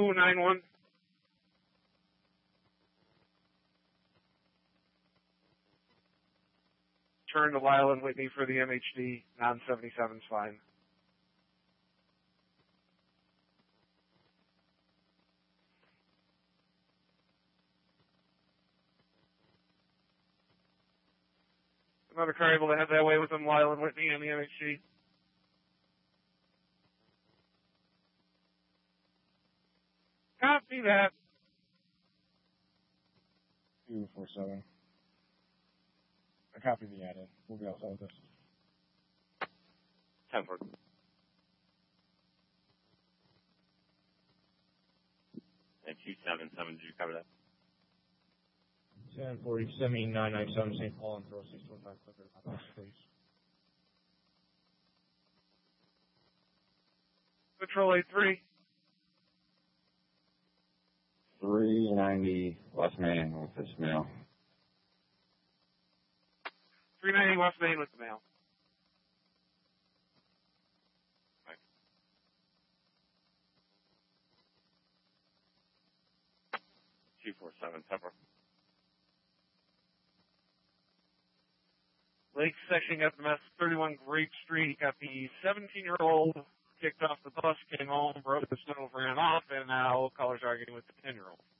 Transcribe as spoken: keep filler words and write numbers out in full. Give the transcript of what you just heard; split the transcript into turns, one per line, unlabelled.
two nine one. Turn to Lyle and Whitney for the M H D, non seventy-seven is fine. Another car able to head that way with them, Lyle and Whitney and the M H D. Copy that.
two four seven. I copy the add-in. We'll be outside with this.
ten four. And two seven seven, did you cover that?
ten forty, seventy nine nine seven, Saint Paul, and throw six twenty-five clicker, please.
Patrol eight three.
three ninety West Main with this mail.
three ninety West Main with the mail.
Right. two four seven, Pepper.
Lake section got the mess, thirty-one Grape Street, got the seventeen-year-old kicked off the bus, came home, broke the snow, ran off, and now callers arguing with the ten-year-old.